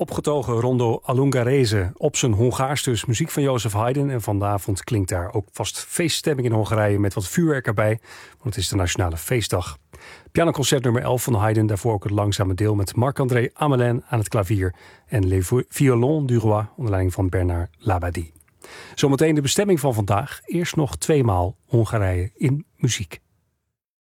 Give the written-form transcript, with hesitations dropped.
opgetogen rondo Allungarese, op zijn Hongaars dus, muziek van Joseph Haydn. En vanavond klinkt daar ook vast feeststemming in Hongarije met wat vuurwerk erbij, want het is de nationale feestdag. Pianoconcert nummer 11 van Haydn, daarvoor ook het langzame deel met Marc-André Amelin aan het klavier en Les Violons du Roi onder leiding van Bernard Labadie. Zometeen de bestemming van vandaag, eerst nog 2 maal Hongarije in muziek.